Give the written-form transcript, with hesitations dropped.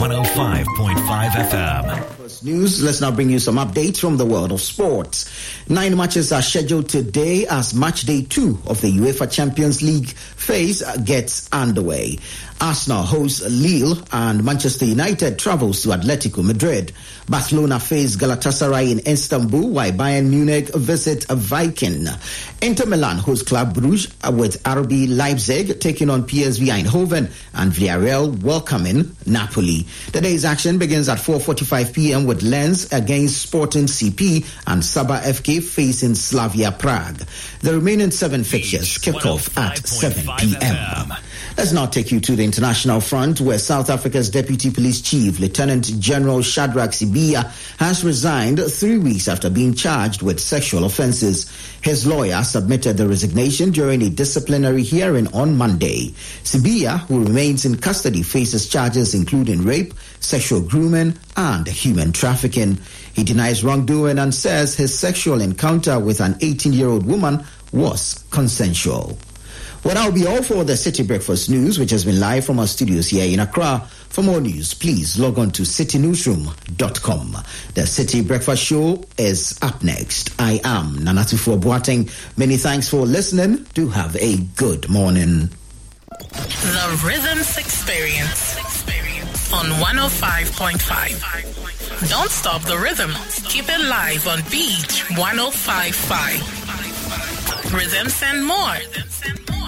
105.5 FM. First news, let's now bring you some updates from the world of sports. 9 matches are scheduled today as match day 2 of the UEFA Champions League phase gets underway. Arsenal hosts Lille and Manchester United travels to Atletico Madrid. Barcelona face Galatasaray in Istanbul while Bayern Munich visit Viking. Inter Milan hosts Club Brugge with RB Leipzig taking on PSV Eindhoven and Villarreal welcoming Napoli. The day's action begins at 4:45 p.m. with Lens against Sporting CP and Saba FK facing Slavia Prague. The remaining 7 fixtures kick off at 7 p.m. Let's now take you to the international front where South Africa's Deputy Police Chief, Lieutenant General Shadrack Sibiya, has resigned 3 weeks after being charged with sexual offenses. His lawyer submitted the resignation during a disciplinary hearing on Monday. Sibiya, who remains in custody, faces charges including rape, sexual grooming, and human trafficking. He denies wrongdoing and says his sexual encounter with an 18-year-old woman was consensual. Well, that'll be all for the City Breakfast News, which has been live from our studios here in Accra. For more news, please log on to citynewsroom.com. The City Breakfast Show is up next. I am Nanatufo Boateng. Many thanks for listening. Do have a good morning. The Rhythms Experience on 105.5. Don't stop the rhythm. Keep it live on Beach 105.5. Rhythms and more.